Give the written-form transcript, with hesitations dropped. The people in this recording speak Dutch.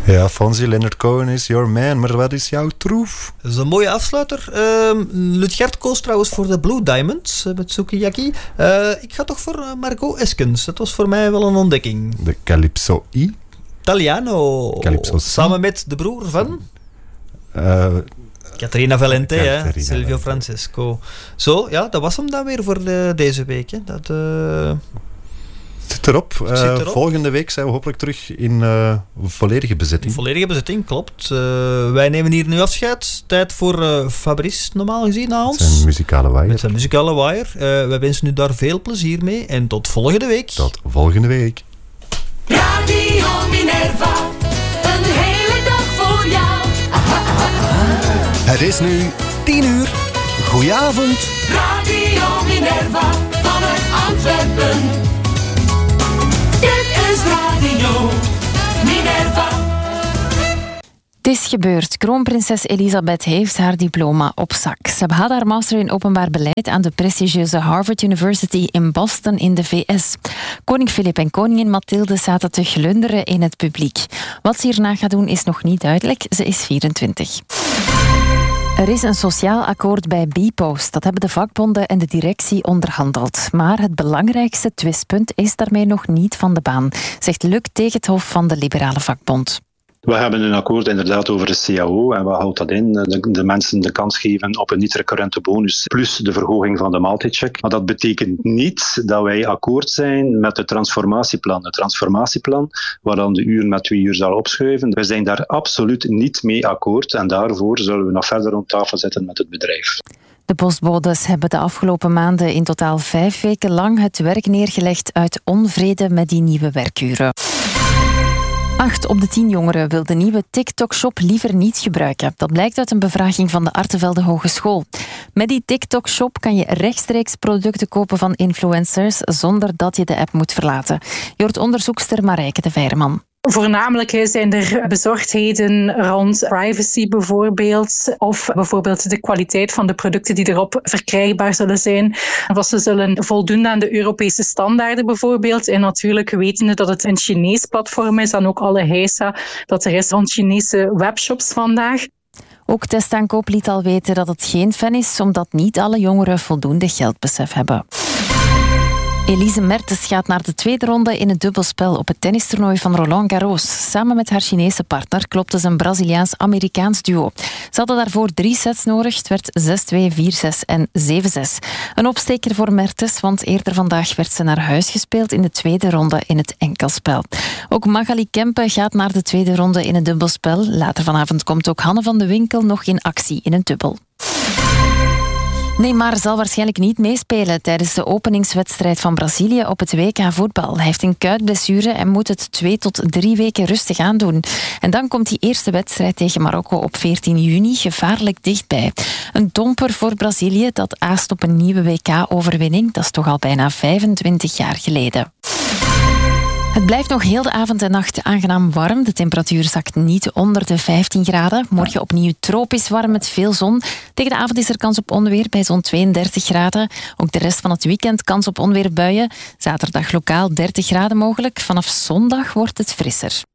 Ja, Fonzie, Leonard Cohen is your man, maar wat is jouw troef? Dat is een mooie afsluiter. Lutgert koos trouwens voor de Blue Diamonds met Sukiyaki. Ik ga toch voor Margot Eskens. Dat was voor mij wel een ontdekking. De Calypso I? Italiano. Calypso C. Samen met de broer van... Caterina Valente, Silvio Francesco. Zo, ja, dat was hem dan weer voor deze week. Hè. Dat... Zit erop. Volgende week zijn we hopelijk terug in volledige bezetting. Volledige bezetting, klopt. Wij nemen hier nu afscheid. Tijd voor Fabrice, normaal gezien, na ons. Met zijn muzikale waaier. Met zijn muzikale waaier. Wij wensen u daar veel plezier mee. En tot volgende week. Tot volgende week. Radio Minerva, een hele dag voor jou. Het is nu 10:00. Goedenavond. Radio Minerva, vanuit Antwerpen. Dit is Radio Minerva. Het is gebeurd. Kroonprinses Elisabeth heeft haar diploma op zak. Ze had haar master in openbaar beleid aan de prestigieuze Harvard University in Boston in de VS. Koning Filip en koningin Mathilde zaten te glunderen in het publiek. Wat ze hierna gaat doen is nog niet duidelijk. Ze is 24. Er is een sociaal akkoord bij bpost. Dat hebben de vakbonden en de directie onderhandeld. Maar het belangrijkste twistpunt is daarmee nog niet van de baan, zegt Luc Tegethoff van de Liberale Vakbond. We hebben een akkoord inderdaad over de CAO en wat houdt dat in? De mensen de kans geven op een niet-recurrente bonus plus de verhoging van de maaltijdcheck. Maar dat betekent niet dat wij akkoord zijn met het transformatieplan. Het transformatieplan waar dan de uur met 2 uur zal opschuiven. We zijn daar absoluut niet mee akkoord en daarvoor zullen we nog verder rond tafel zitten met het bedrijf. De postbodes hebben de afgelopen maanden in totaal 5 weken lang het werk neergelegd uit onvrede met die nieuwe werkuren. 8 op de 10 jongeren wil de nieuwe TikTok-shop liever niet gebruiken. Dat blijkt uit een bevraging van de Artevelde Hogeschool. Met die TikTok-shop kan je rechtstreeks producten kopen van influencers zonder dat je de app moet verlaten. Je hoort onderzoekster Marijke de Veierman. Voornamelijk zijn er bezorgdheden rond privacy bijvoorbeeld, of bijvoorbeeld de kwaliteit van de producten die erop verkrijgbaar zullen zijn. Of ze zullen voldoen aan de Europese standaarden bijvoorbeeld. En natuurlijk wetende dat het een Chinees platform is, dan ook alle heisa dat er is rond Chinese webshops vandaag. Ook Testaankoop liet al weten dat het geen fan is, omdat niet alle jongeren voldoende geldbesef hebben. Elise Mertens gaat naar de tweede ronde in het dubbelspel op het tennistoernooi van Roland Garros. Samen met haar Chinese partner klopte ze een Braziliaans-Amerikaans duo. Ze hadden daarvoor 3 sets nodig. Het werd 6-2, 4-6 en 7-6. Een opsteker voor Mertens, want eerder vandaag werd ze naar huis gespeeld in de tweede ronde in het enkelspel. Ook Magali Kempe gaat naar de tweede ronde in het dubbelspel. Later vanavond komt ook Hanne van de Winkel nog in actie in een dubbel. Neymar zal waarschijnlijk niet meespelen tijdens de openingswedstrijd van Brazilië op het WK voetbal. Hij heeft een kuitblessure en moet het 2 tot 3 weken rustig aandoen. En dan komt die eerste wedstrijd tegen Marokko op 14 juni gevaarlijk dichtbij. Een domper voor Brazilië dat aast op een nieuwe WK-overwinning. Dat is toch al bijna 25 jaar geleden. Het blijft nog heel de avond en nacht aangenaam warm. De temperatuur zakt niet onder de 15 graden. Morgen opnieuw tropisch warm met veel zon. Tegen de avond is er kans op onweer bij zo'n 32 graden. Ook de rest van het weekend kans op onweerbuien. Zaterdag lokaal 30 graden mogelijk. Vanaf zondag wordt het frisser.